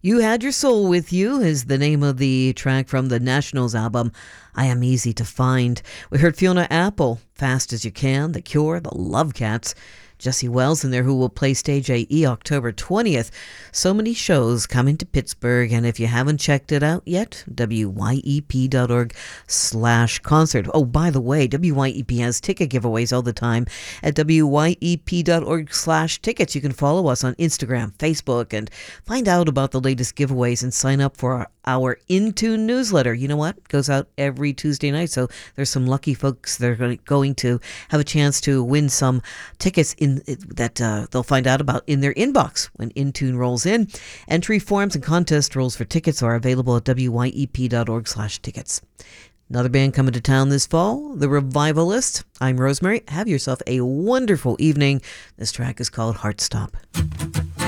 You Had Your Soul With You is the name of the track from the Nationals album, I Am Easy to Find. We heard Fiona Apple, Fast As You Can, The Cure, The Love Cats, Jesse Wells in there, who will play Stage AE October 20th. So many shows coming to Pittsburgh, and if you haven't checked it out yet, wyep.org/concert. Oh, by the way, WYEP has ticket giveaways all the time at wyep.org/tickets. You can follow us on Instagram, Facebook, and find out about the latest giveaways and sign up for our In Tune newsletter. You know what? It goes out every Tuesday night, so there's some lucky folks that are going to have a chance to win some tickets that they'll find out about in their inbox when Intune rolls in. Entry forms and contest rules for tickets are available at wyep.org/tickets. Another band coming to town this fall, The Revivalists. I'm Rosemary. Have yourself a wonderful evening. This track is called Heartstop.